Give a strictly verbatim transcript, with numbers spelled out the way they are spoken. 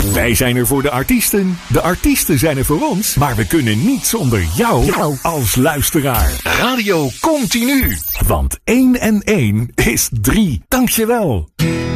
Wij zijn er voor de artiesten, de artiesten zijn er voor ons, maar we kunnen niet zonder jou als luisteraar. Radio Continu, want één en één is drie. Dankjewel.